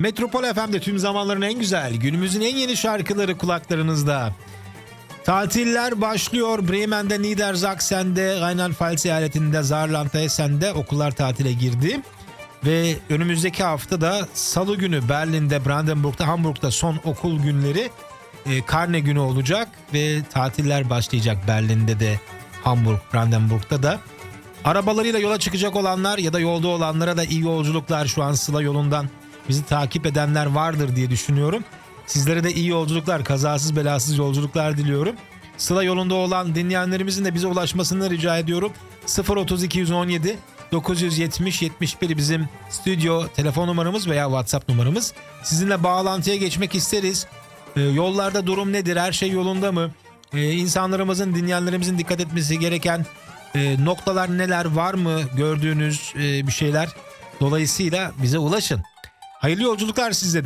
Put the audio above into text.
Metropol FM'de tüm zamanların en güzel, günümüzün en yeni şarkıları kulaklarınızda. Tatiller başlıyor. Bremen'de, Niedersachsen'de, Rheinland-Pfalz eyaletinde, Saarland'da, Essen'de okullar tatile girdi. Ve önümüzdeki hafta da Salı günü Berlin'de, Brandenburg'da, Hamburg'da son okul günleri karne günü olacak. Ve tatiller başlayacak Berlin'de de, Hamburg, Brandenburg'da da. Arabalarıyla yola çıkacak olanlar ya da yolda olanlara da iyi yolculuklar. Şu an Sıla yolundan bizi takip edenler vardır diye düşünüyorum. Sizlere de iyi yolculuklar, kazasız belasız yolculuklar diliyorum. Sıla yolunda olan dinleyenlerimizin de bize ulaşmasını rica ediyorum. 03217 970 71 bizim stüdyo telefon numaramız veya WhatsApp numaramız. Sizinle bağlantıya geçmek isteriz. Yollarda durum nedir? Her şey yolunda mı? İnsanlarımızın, dinleyenlerimizin dikkat etmesi gereken noktalar neler, var mı gördüğünüz bir şeyler? Dolayısıyla bize ulaşın. Hayırlı yolculuklar size de.